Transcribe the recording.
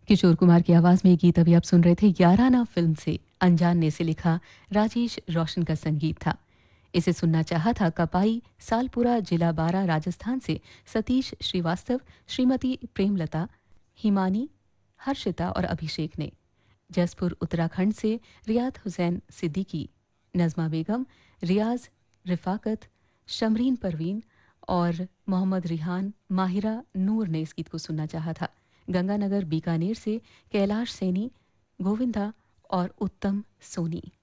किशोर कुमार की आवाज़ में ये गीत अभी आप सुन रहे थे याराना फ़िल्म से। अनजान ने इसे लिखा, राजेश रोशन का संगीत था। इसे सुनना चाहा था कपाई, सालपुरा, जिला बारा, राजस्थान से सतीश श्रीवास्तव, श्रीमती प्रेमलता, हिमानी, हर्षिता और अभिषेक ने। जसपुर उत्तराखंड से रियाद हुसैन सिद्दीकी, नज़मा बेगम, रियाज, रिफाकत, शमरीन परवीन और मोहम्मद रिहान, माहिरा नूर ने इस गीत को सुनना चाहा था। गंगानगर बीकानेर से कैलाश सैनी, गोविंदा और उत्तम सोनी।